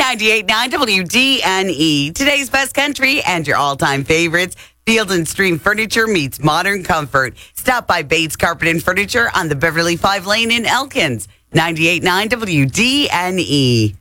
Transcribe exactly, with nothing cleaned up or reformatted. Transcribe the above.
ninety-eight point nine W D N E. Today's best country and your all-time favorites. Field and Stream Furniture meets modern comfort. Stop by Bates Carpet and Furniture on the Beverly Five Lane in Elkins. ninety-eight point nine W D N E.